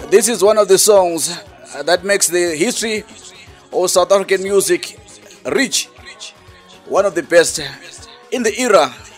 This is one of the songs that makes the history of South African music rich. One of the best in the era